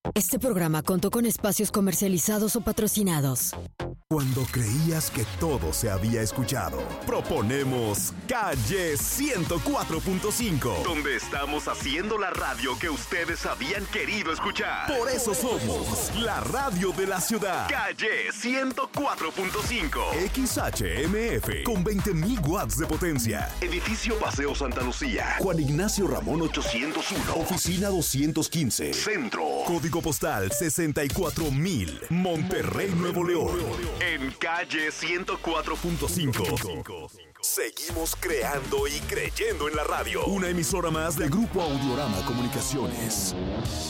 Este programa contó con espacios comercializados o patrocinados. Cuando creías que todo se había escuchado, proponemos Calle 104.5, donde estamos haciendo la radio que ustedes habían querido escuchar. Por eso somos la radio de la ciudad. Calle 104.5, XHMF, con 20.000 watts de potencia. Edificio Paseo Santa Lucía, Juan Ignacio Ramón 801, Oficina 215, Centro, Código Postal 64,000, Monterrey, Nuevo León. En Calle 104.5. Seguimos creando y creyendo en la radio. Una emisora más de Grupo Audiorama Comunicaciones.